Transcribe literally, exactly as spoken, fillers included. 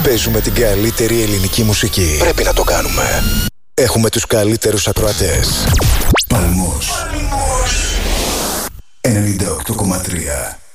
Παίζουμε την καλύτερη ελληνική μουσική. Πρέπει να το κάνουμε. Έχουμε τους καλύτερους ακροατές. Παλμός ενενήντα οκτώ κόμμα τρία.